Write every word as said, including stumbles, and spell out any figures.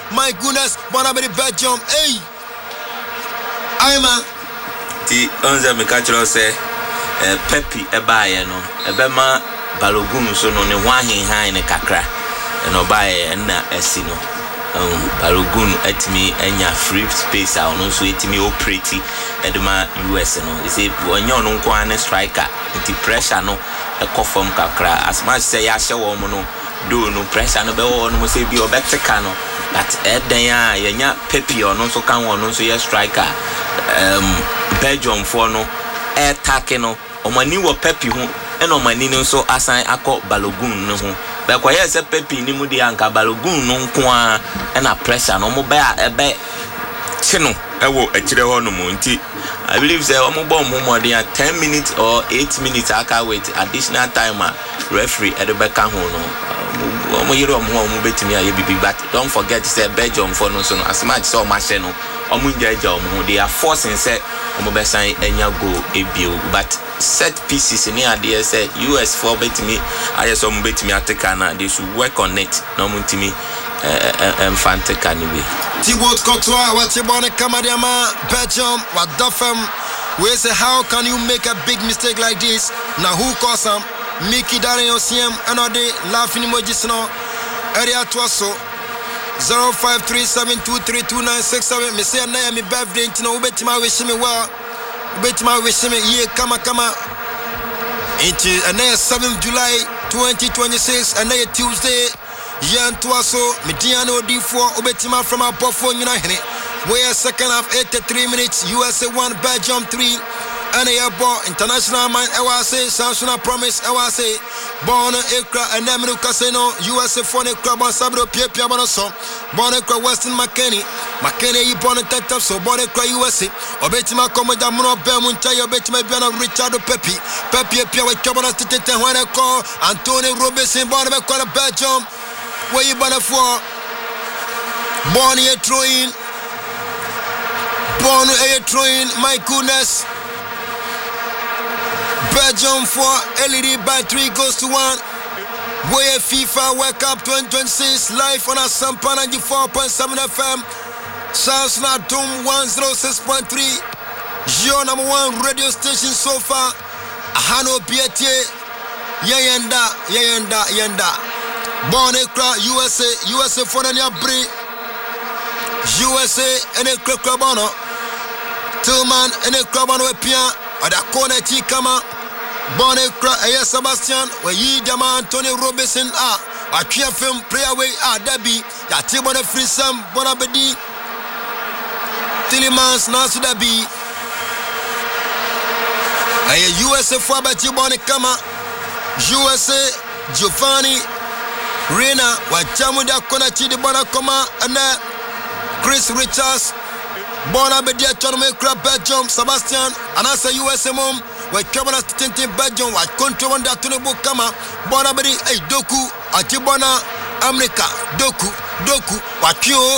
My goodness, bona be Belgium. Hey, I'm a. The onza me catch you say, Pepi ebaye no, ebema Balogun so no ne wahin han ne kakra, no baye na esino. Um, Balogun etimi enya free space a ono so etimi operate edema U S no. They say onyo no nko an striker, the pressure no e confirm kakra. As much say ya hye wo mo no, do no pressure no be wo no say bi obetika no. But eden a yenya Pepi ono so kan wo no so ye striker. Um, Belgium for no air tackle no omani wo Pepi ho ena omani no so asan akọ Balogun no ho be kwa ye se Pepi ni mu di anka Balogun no nko a ena pressure no mo be a ebe chino ewo akire ho no mo nti I believe say omo bo mo more than ten minutes or eight minutes aka wait additional time a referee edebeka ho no omo yero omo omo betimi aye bibi but don't forget say Belgium for no so no as much so ma she no omo njaja omo they are forcing say omo be san enya go ebio but set pieces ni ade say U S for betimi aye so omo betimi ateka na they should work on it no omo ntimi enfante kaniwe Thibaut Courtois what you born Kamadiama Belgium what dofem we say how can you make a big mistake like this now who cause him Mickey Darius C M another laughing emojis no area to us so zero five three seven two three two nine six seven me say na me birthday ntino ubetima wish me well ubetima wish me ye kama kama into na seventh July twenty twenty-six and na Tuesday yan to us so me diano D four ubetima from our phone you know we are second half eighty-three minutes U S A one Belgium three and a ball international man I was say Samsung promise I was say born ekra and Namino Casino U S A phone club on Sabro Pia Piabanoso born ekra Western McKinney McKinney you born a so born ekra U S A obetima komoda muno bemuncha obetima biana Richard Pepi Pepi Pia with Cabana Tete when I call Antonio Robinson born a call Belgium where you born for born a throwing born a throwing my goodness Belgium for L E D by three goes to one. Boye FIFA World Cup twenty twenty-six live on a Sampa ninety-four point seven F M. Sounds not Doom one oh six point three. Your number one radio station so far. Hano Pietier. Yayenda, Yayenda, Yenda. Born Ekra, U S A, U S A for the Bri. U S A and a Crabano. Two man and a Crabano Pia. Or the corner Chikama. Born Ekra, Aya Sebastian, where ye Jama Antonio Robinson are. A clear film, play away, ah, Debbie. Yatibon free Sam, Bonabedi. Tillemans, Nasu Debbie. A U S A for Batibon Kama. U S A, Giovanni, Rena, Wachamuda Konachi de Bonacoma, and Chris Richards, Bonabedia Chonome Belgium, Sebastian, and as a U S A mom, where Cabana Tintin Belgium, what control on that Tunabo Kama, Bonabedi, a Doku, Atibona, America, Doku, Doku, what you.